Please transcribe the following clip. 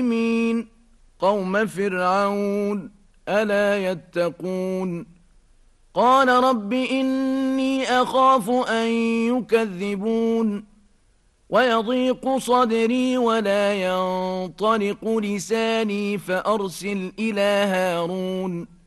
مين قوم فرعون ألا يتقون قال رب إني أخاف أن يكذبون ويضيق صدري ولا ينطلق لساني فأرسل إلى هارون